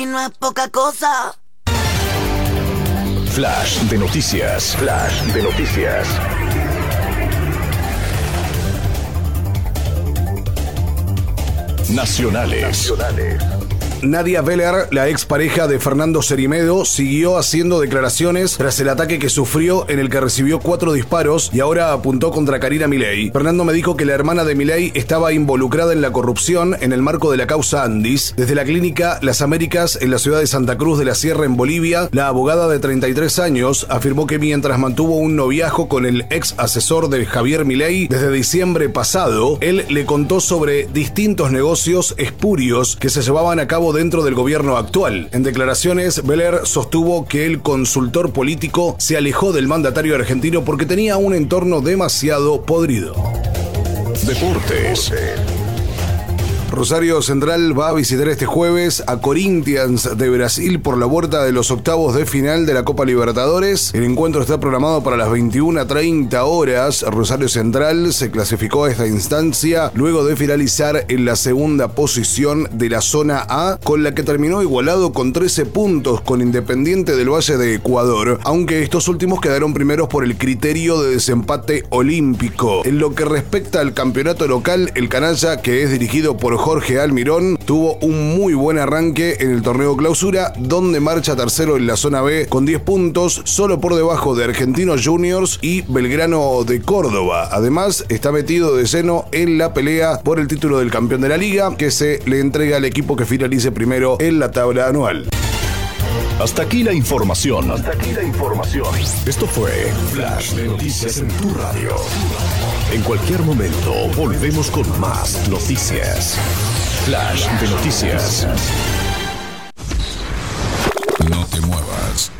Y no es poca cosa. Flash de noticias. Flash de noticias. Nacionales. Nadia Veller, la expareja de Fernando Cermedo, siguió haciendo declaraciones tras el ataque que sufrió, en el que recibió 4 disparos y ahora apuntó contra Karina Milei. Fernando me dijo que la hermana de Milei estaba involucrada en la corrupción en el marco de la causa Andis. Desde la clínica Las Américas en la ciudad de Santa Cruz de la Sierra, en Bolivia, la abogada de 33 años afirmó que mientras mantuvo un noviazgo con el ex asesor de Javier Milei desde diciembre pasado, él le contó sobre distintos negocios espurios que se llevaban a cabo dentro del gobierno actual. En declaraciones, Veller sostuvo que el consultor político se alejó del mandatario argentino porque tenía un entorno demasiado podrido. Deportes. Rosario Central va a visitar este jueves a Corinthians de Brasil por la vuelta de los octavos de final de la Copa Libertadores. El encuentro está programado para las 21:30 horas. Rosario Central se clasificó a esta instancia luego de finalizar en la segunda posición de la zona A, con la que terminó igualado con 13 puntos con Independiente del Valle de Ecuador, aunque estos últimos quedaron primeros por el criterio de desempate olímpico. En lo que respecta al campeonato local, el canalla, que es dirigido por Jorge Almirón, tuvo un muy buen arranque en el torneo clausura, donde marcha tercero en la zona B con 10 puntos, solo por debajo de Argentinos Juniors y Belgrano de Córdoba. Además, está metido de lleno en la pelea por el título del campeón de la liga, que se le entrega al equipo que finalice primero en la tabla anual. Hasta aquí la información. Esto fue Flash de Noticias en tu radio. En cualquier momento volvemos con más noticias. Flash de Noticias. No te muevas.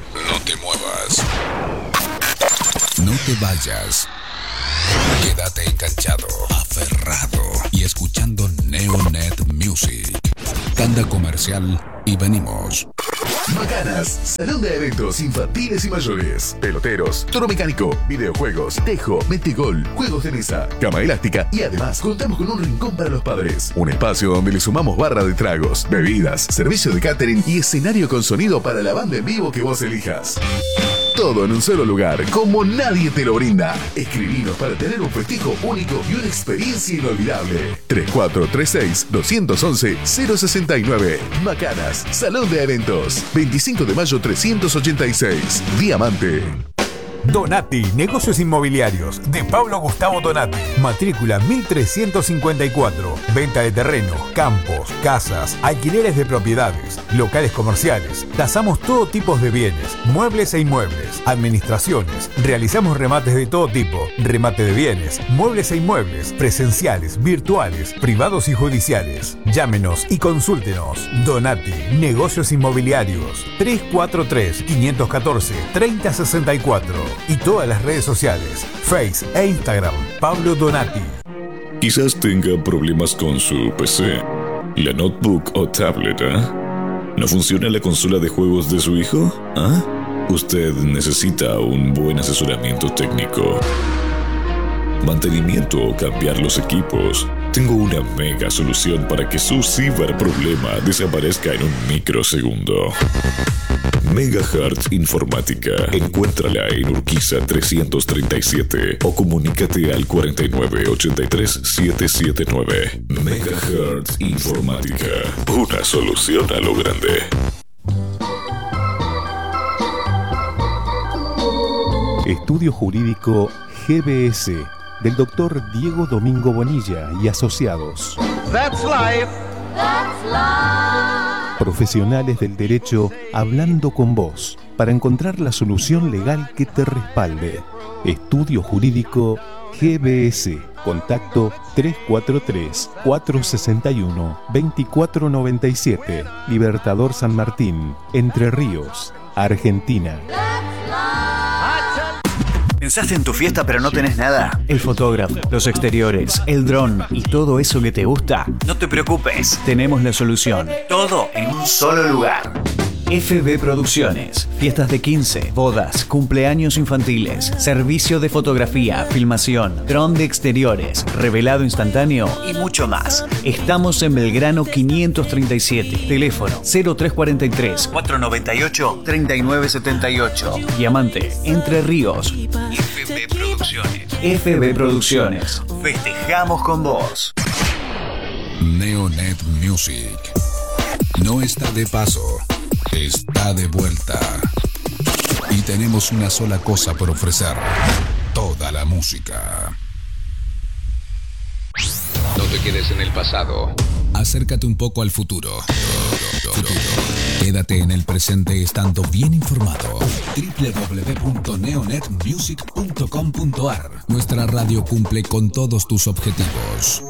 No te vayas. Quédate enganchado, aferrado y escuchando Neonet Music. Tanda comercial y venimos. Macanas, salón de eventos infantiles y mayores, peloteros, toro mecánico, videojuegos, tejo, metegol, juegos de mesa, cama elástica y además contamos con un rincón para los padres. Un espacio donde le sumamos barra de tragos, bebidas, servicio de catering y escenario con sonido para la banda en vivo que vos elijas. Todo en un solo lugar, como nadie te lo brinda. Escribinos para tener un festejo único y una experiencia inolvidable. 3436-211-069. Macanas, Salón de Eventos. 25 de mayo 386. Diamante. Donati, negocios inmobiliarios, de Pablo Gustavo Donati. Matrícula 1354. Venta de terrenos, campos, casas, alquileres de propiedades, locales comerciales. Tasamos todo tipo de bienes, muebles e inmuebles, administraciones. Realizamos remates de todo tipo, remate de bienes, muebles e inmuebles, presenciales, virtuales, privados y judiciales. Llámenos y consúltenos. Donati, negocios inmobiliarios. 343-514-3064. Y todas las redes sociales, Face e Instagram, Pablo Donati. Quizás tenga problemas con su PC, la notebook o tablet, ¿No funciona la consola de juegos de su hijo? Usted necesita un buen asesoramiento técnico, mantenimiento o cambiar los equipos. Tengo una mega solución para que su ciberproblema desaparezca en un microsegundo. Megahertz Informática. Encuéntrala en Urquiza 337 o comunícate al 4983-779. Megahertz Informática. Una solución a lo grande. Estudio Jurídico GBS del Dr. Diego Domingo Bonilla y Asociados. That's life. That's life. Profesionales del derecho hablando con vos para encontrar la solución legal que te respalde. Estudio Jurídico GBS. Contacto 343-461-2497. Libertador San Martín, Entre Ríos, Argentina. ¿Pensaste en tu fiesta pero no tenés nada? El fotógrafo, los exteriores, el dron y todo eso que te gusta. No te preocupes, tenemos la solución. Todo en un solo lugar. FB Producciones. Fiestas de 15, bodas, cumpleaños infantiles, servicio de fotografía, filmación, dron de exteriores, revelado instantáneo y mucho más. Estamos en Belgrano 537. Teléfono 0343 498 3978. Diamante, Entre Ríos. FB Producciones. FB Producciones. Festejamos con vos. Neonet Music. No está de paso, está de vuelta. Y tenemos una sola cosa por ofrecer: toda la música. No te quedes en el pasado. Acércate un poco al futuro. Quédate en el presente estando bien informado. www.neonetmusic.com.ar. Nuestra radio cumple con todos tus objetivos.